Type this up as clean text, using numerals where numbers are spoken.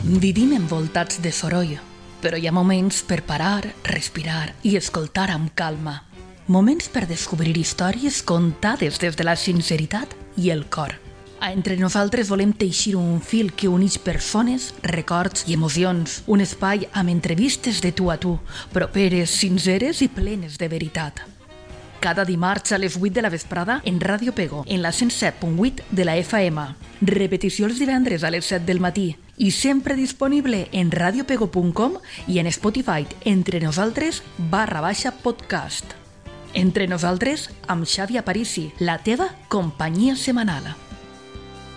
Vivim envoltats de soroll, però hi ha moments per parar, respirar i escoltar amb calma. Moments per descobrir històries contades des de la sinceritat i el cor. Entre nosaltres volem teixir un fil que uneix persones, records i emocions. Un espai amb entrevistes de tu a tu, properes, sinceres i plenes de veritat. Cada dimarts a les 8 de la vesprada en Ràdio Pego, en la 107.8 de la FM. Repetició els divendres a les 7 del matí i sempre disponible en radiopego.com i en Spotify Entre Nosaltres /podcast. Entre Nosaltres amb Xavi Aparici, la teva companyia setmanal.